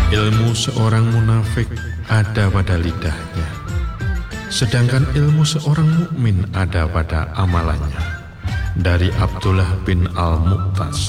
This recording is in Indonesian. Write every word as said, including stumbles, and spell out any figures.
Ilmu seorang munafik ada pada lidahnya, sedangkan ilmu seorang mukmin ada pada amalannya. Dari Abdullah bin Al-Mu'tas.